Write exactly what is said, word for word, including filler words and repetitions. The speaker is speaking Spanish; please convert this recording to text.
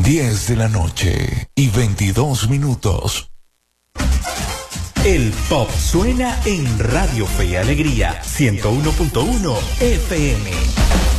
diez de la noche y veintidós minutos. El pop suena en Radio Fe y Alegría ciento uno punto uno F M.